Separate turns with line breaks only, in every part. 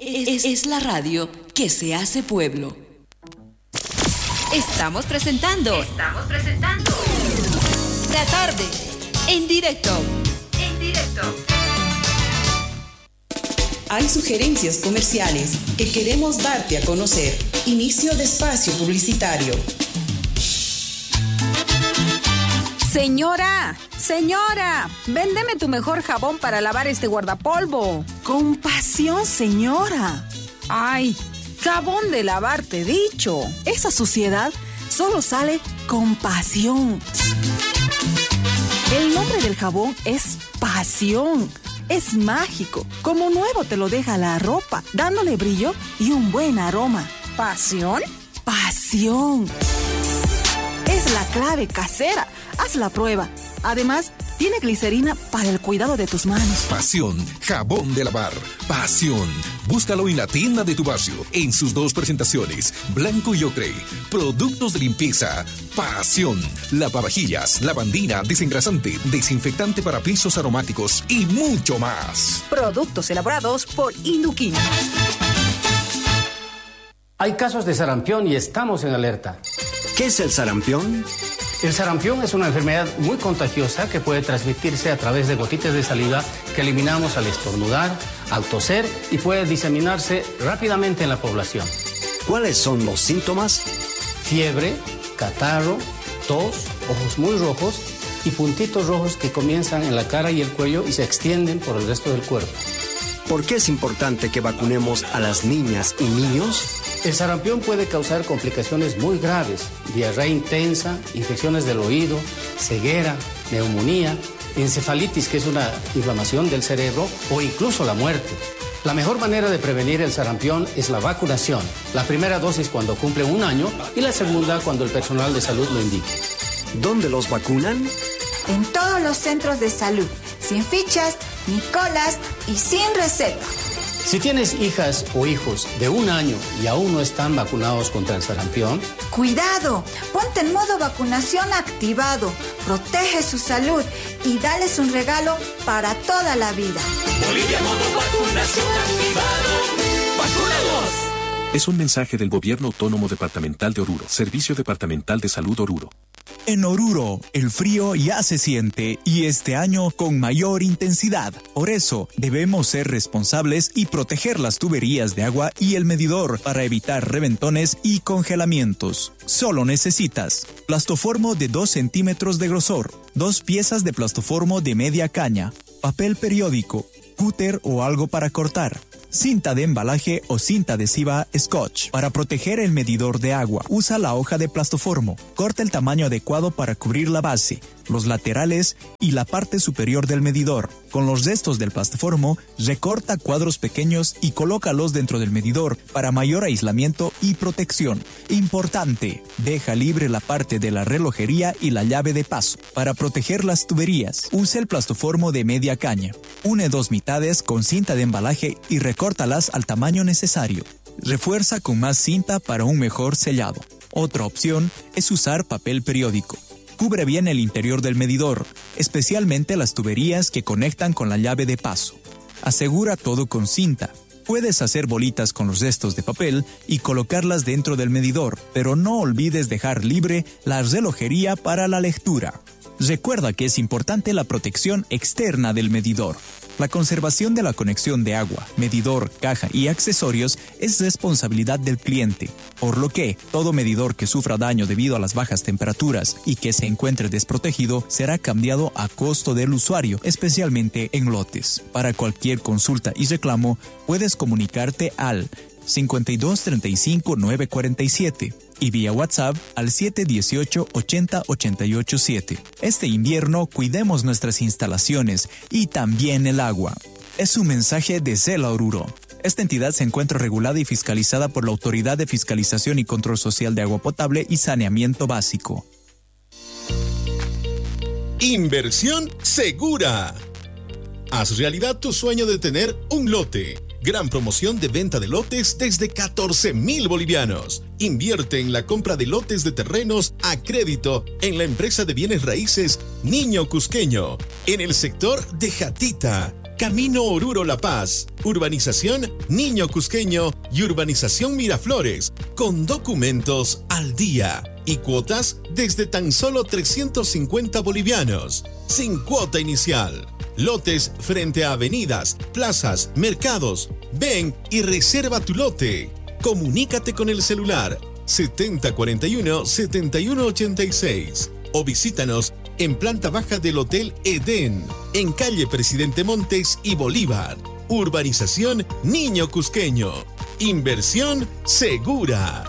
Es la radio que se hace pueblo. Estamos presentando La Tarde en directo.
Hay sugerencias comerciales que queremos darte a conocer. Inicio de espacio publicitario.
Señora, véndeme tu mejor jabón para lavar este guardapolvo.
Compasión, señora.
Ay, jabón de lavar, te he dicho.
Esa suciedad solo sale con pasión. El nombre del jabón es pasión. Es mágico. Como nuevo te lo deja la ropa, dándole brillo y un buen aroma.
¿Pasión?
Pasión. Es la clave casera. Haz la prueba. Además, tiene glicerina para el cuidado de tus manos.
Pasión, jabón de lavar. Pasión. Búscalo en la tienda de tu barrio, en sus dos presentaciones, blanco y ocre. Productos de limpieza. Pasión. Lavavajillas, lavandina, desengrasante, desinfectante para pisos aromáticos y mucho más.
Productos elaborados por Indoquín.
Hay casos de sarampión y estamos en alerta.
¿Qué es el sarampión?
El sarampión es una enfermedad muy contagiosa que puede transmitirse a través de gotitas de saliva que eliminamos al estornudar, al toser y puede diseminarse rápidamente en la población.
¿Cuáles son los síntomas?
Fiebre, catarro, tos, ojos muy rojos y puntitos rojos que comienzan en la cara y el cuello y se extienden por el resto del cuerpo.
¿Por qué es importante que vacunemos a las niñas y niños?
El sarampión puede causar complicaciones muy graves, diarrea intensa, infecciones del oído, ceguera, neumonía, encefalitis, que es una inflamación del cerebro, o incluso la muerte. La mejor manera de prevenir el sarampión es la vacunación. La primera dosis cuando cumple 1 año y la segunda cuando el personal de salud lo indique.
¿Dónde los vacunan?
En todos los centros de salud, sin fichas, ni colas y sin receta.
Si tienes hijas o hijos de 1 año y aún no están vacunados contra el sarampión,
¡cuidado! Ponte en modo vacunación activado, protege su salud y dales un regalo para toda la vida.
Bolivia, modo vacunación activado. ¡Vacunados!
Es un mensaje del Gobierno Autónomo Departamental de Oruro, Servicio Departamental de Salud Oruro.
En Oruro, el frío ya se siente y este año con mayor intensidad. Por eso, debemos ser responsables y proteger las tuberías de agua y el medidor para evitar reventones y congelamientos. Solo necesitas plastoformo de 2 centímetros de grosor, 2 piezas de plastoformo de media caña, papel periódico, cúter o algo para cortar, cinta de embalaje o cinta adhesiva Scotch. Para proteger el medidor de agua, usa la hoja de plastoformo. Corta el tamaño adecuado para cubrir la base, los laterales y la parte superior del medidor. Con los restos del plastoformo, recorta cuadros pequeños y colócalos dentro del medidor para mayor aislamiento y protección. Importante, deja libre la parte de la relojería y la llave de paso. Para proteger las tuberías, usa el plastoformo de media caña. Une 2 mitades con cinta de embalaje y recórtalas al tamaño necesario. Refuerza con más cinta para un mejor sellado. Otra opción es usar papel periódico. Cubre bien el interior del medidor, especialmente las tuberías que conectan con la llave de paso. Asegura todo con cinta. Puedes hacer bolitas con los restos de papel y colocarlas dentro del medidor, pero no olvides dejar libre la relojería para la lectura. Recuerda que es importante la protección externa del medidor. La conservación de la conexión de agua, medidor, caja y accesorios es responsabilidad del cliente, por lo que todo medidor que sufra daño debido a las bajas temperaturas y que se encuentre desprotegido será cambiado a costo del usuario, especialmente en lotes. Para cualquier consulta y reclamo, puedes comunicarte al 52 35 947 y vía WhatsApp al 718 80 88 7. Este invierno cuidemos nuestras instalaciones y también el agua. Es un mensaje de CELA Oruro. Esta entidad se encuentra regulada y fiscalizada por la Autoridad de Fiscalización y Control Social de Agua Potable y Saneamiento Básico.
Inversión segura. Haz realidad tu sueño de tener un lote. Gran promoción de venta de lotes desde 14,000 bolivianos. Invierte en la compra de lotes de terrenos a crédito en la empresa de bienes raíces Niño Cusqueño, en el sector de Jatita, Camino Oruro La Paz, Urbanización Niño Cusqueño y Urbanización Miraflores, con documentos al día y cuotas desde tan solo 350 bolivianos, sin cuota inicial. Lotes frente a avenidas, plazas, mercados. Ven y reserva tu lote. Comunícate con el celular 7041-7186 o visítanos en planta baja del Hotel Edén, en calle Presidente Montes y Bolívar. Urbanización Niño Cusqueño. Inversión segura.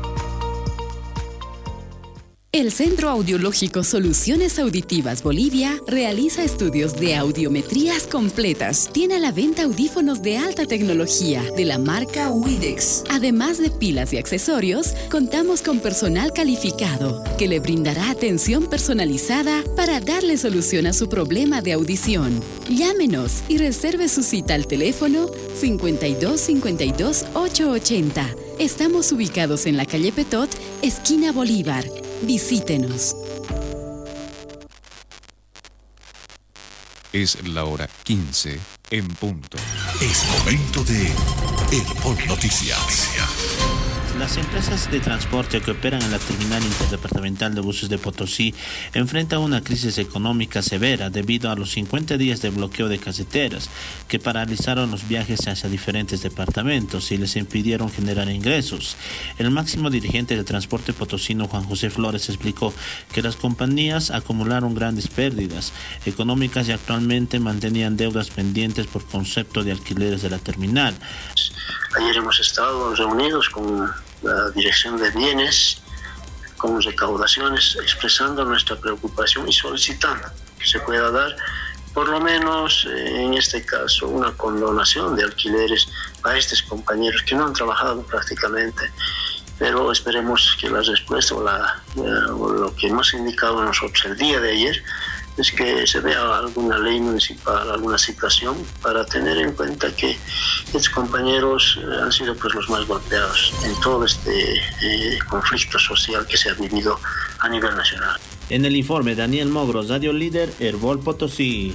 El Centro Audiológico Soluciones Auditivas Bolivia realiza estudios de audiometrías completas. Tiene a la venta audífonos de alta tecnología de la marca Widex. Además de pilas y accesorios, contamos con personal calificado que le brindará atención personalizada para darle solución a su problema de audición. Llámenos y reserve su cita al teléfono 52 52 880. Estamos ubicados en la calle Petot, esquina Bolívar. Visítenos.
Es la hora 15 en punto. Es momento de Herbol Noticias.
Las empresas de transporte que operan en la terminal interdepartamental de buses de Potosí enfrentan una crisis económica severa debido a los 50 días de bloqueo de carreteras que paralizaron los viajes hacia diferentes departamentos y les impidieron generar ingresos. El máximo dirigente del transporte potosino, Juan José Flores, explicó que las compañías acumularon grandes pérdidas económicas y actualmente mantenían deudas pendientes por concepto de alquileres de la terminal.
Ayer hemos estado reunidos con la Dirección de Bienes, con recaudaciones, expresando nuestra preocupación y solicitando que se pueda dar, por lo menos en este caso, una condonación de alquileres a estos compañeros que no han trabajado prácticamente. Pero esperemos que la respuesta o lo que hemos indicado nosotros el día de ayer es que se vea alguna ley municipal, alguna situación para tener en cuenta que estos compañeros han sido pues los más golpeados en todo este conflicto social que se ha vivido a nivel nacional.
En el informe, Daniel Mogros, Radio Líder, Herbol Potosí.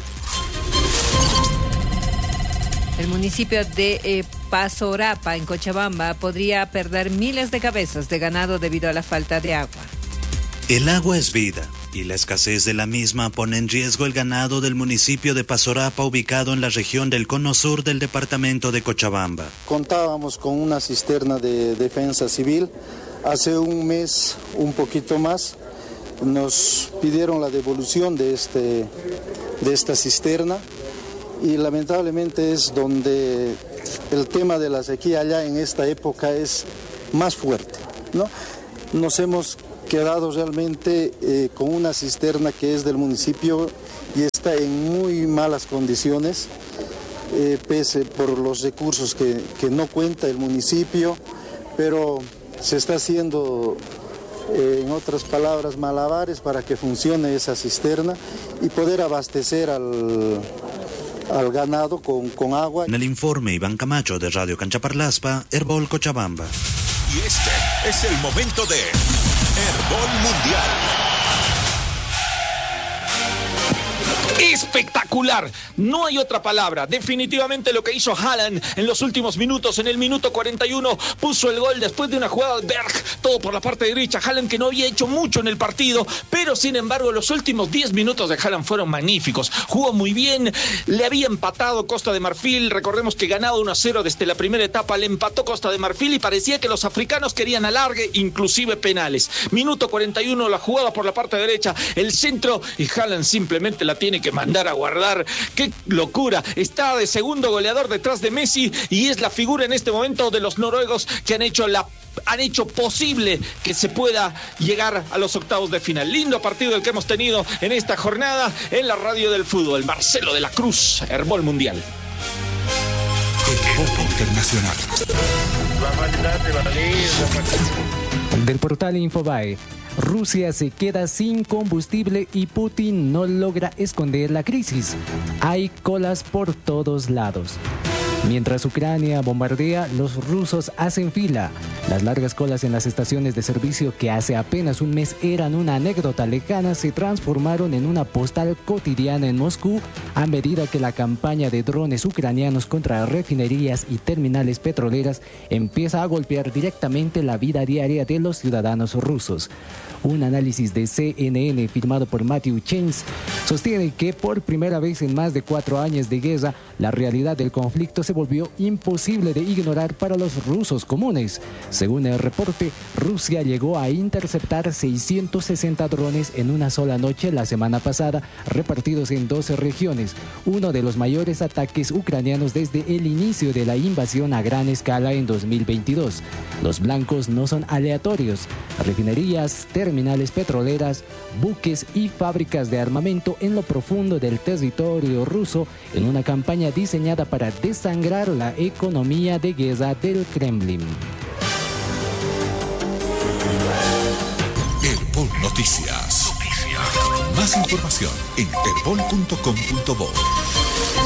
El municipio de Pasorapa, en Cochabamba, podría perder miles de cabezas de ganado debido a la falta de agua.
El agua es vida y la escasez de la misma pone en riesgo el ganado del municipio de Pasorapa, ubicado en la región del cono sur del departamento de Cochabamba.
Contábamos con una cisterna de defensa civil. Hace un mes, un poquito más, nos pidieron la devolución de esta cisterna y lamentablemente es donde el tema de la sequía allá en esta época es más fuerte, ¿no? Nos hemos quedado realmente con una cisterna que es del municipio y está en muy malas condiciones, pese por los recursos que no cuenta el municipio, pero se está haciendo, en otras palabras, malabares para que funcione esa cisterna y poder abastecer al ganado con agua.
En el informe, Iván Camacho de Radio Canchaparlaspa, Herbol Cochabamba.
Y este es el momento de Herbol Mundial.
Espectacular, no hay otra palabra. Definitivamente lo que hizo Haaland en los últimos minutos, en el minuto 41 puso el gol después de una jugada de Berg, todo por la parte derecha. Haaland, que no había hecho mucho en el partido, pero sin embargo los últimos 10 minutos de Haaland fueron magníficos. Jugó muy bien, le había empatado Costa de Marfil, recordemos que ganado 1-0 desde la primera etapa, le empató Costa de Marfil y parecía que los africanos querían alargue, inclusive penales. Minuto 41, la jugada por la parte derecha, el centro, y Haaland simplemente la tiene que mandar a guardar. ¡Qué locura! Está de segundo goleador detrás de Messi y es la figura en este momento de los noruegos que han hecho posible que se pueda llegar a los octavos de final. Lindo partido el que hemos tenido en esta jornada en la radio del fútbol. Marcelo de la Cruz, Herbol Mundial.
Equipo Internacional.
Del portal Infobae. Rusia se queda sin combustible y Putin no logra esconder la crisis. Hay colas por todos lados. Mientras Ucrania bombardea, los rusos hacen fila. Las largas colas en las estaciones de servicio que hace apenas un mes eran una anécdota lejana se transformaron en una postal cotidiana en Moscú a medida que la campaña de drones ucranianos contra refinerías y terminales petroleras empieza a golpear directamente la vida diaria de los ciudadanos rusos. Un análisis de CNN firmado por Matthew Chains sostiene que por primera vez en más de 4 años de guerra, la realidad del conflicto se volvió imposible de ignorar para los rusos comunes. Según el reporte, Rusia llegó a interceptar 660 drones en una sola noche la semana pasada, repartidos en 12 regiones, uno de los mayores ataques ucranianos desde el inicio de la invasión a gran escala en 2022. Los blancos no son aleatorios. Refinerías, terminales petroleras, buques y fábricas de armamento en lo profundo del territorio ruso en una campaña diseñada para desangrar la economía de guerra del Kremlin.
Herbol Noticias. Más información en herbol.com.bo.